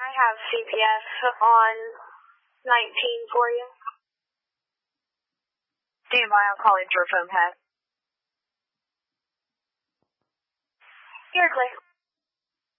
I have CPS on 19 for you. Stand by, I'll call in for a phone pass. You're clear.